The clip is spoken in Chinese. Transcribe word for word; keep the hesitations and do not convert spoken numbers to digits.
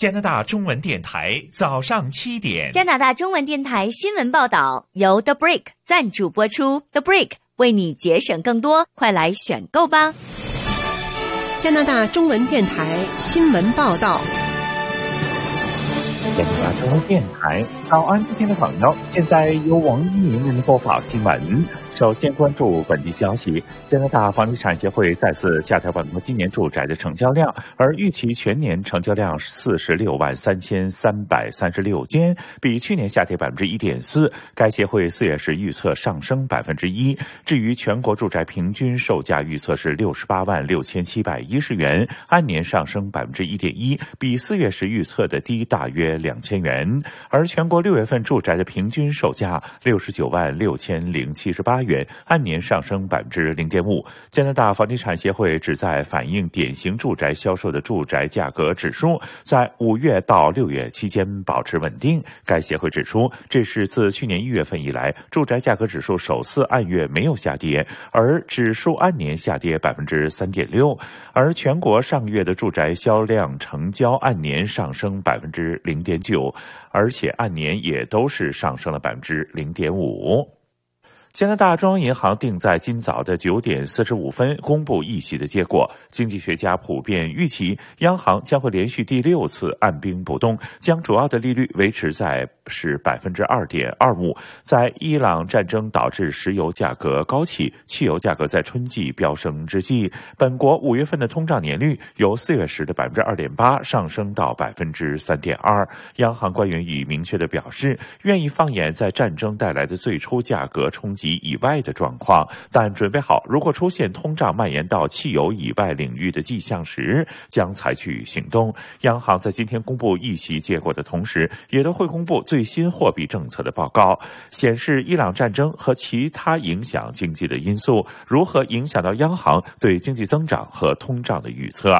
加拿大中文电台早上七点， 加拿大中文电台新闻报道由 The Break 赞助播出。The Break 为你节省更多，快来选购吧！ 加拿大中文电台新闻报道。 加拿大中文电台早安，今天的朋友，现在由王一鸣为您播报新闻。首先关注本地消息，加拿大房地产协会再次下调本国今年住宅的成交量，而预期全年成交量四十六万三千三百三十六间，比去年下跌百分之一点四。该协会四月时预测上升百分之一。至于全国住宅平均售价预测是六十八万六千七百一十元，按年上升百分之一点一，比四月时预测的低大约两千元。而全国六月份住宅的平均售价六十九万六千零七十八元，按年上升百分之零点五。加拿大房地产协会旨在反映典型住宅销售的住宅价格指数在五月到六月期间保持稳定。该协会指出，这是自去年一月份以来，住宅价格指数首次按月没有下跌，而指数按年下跌百分之三点六。而全国上月的住宅销量成交按年上升百分之零点九，而且按年也都是上升了百分之零点五。加拿大中央银行定在今早的九点四十五分公布议息的结果。经济学家普遍预期，央行将会连续第六次按兵不动，将主要的利率维持在是百分之二点二五。在伊朗战争导致石油价格高企，汽油价格在春季飙升之际，本国五月份的通胀年率由四月时的百分之二点八上升到百分之三点二。央行官员已明确地表示，愿意放眼在战争带来的最初价格冲击以外的状况，但准备好如果出现通胀蔓延到汽油以外领域的迹象时，将采取行动。央行在今天公布议息结果的同时，也都会公布最新货币政策的报告，显示伊朗战争和其他影响经济的因素如何影响到央行对经济增长和通胀的预测。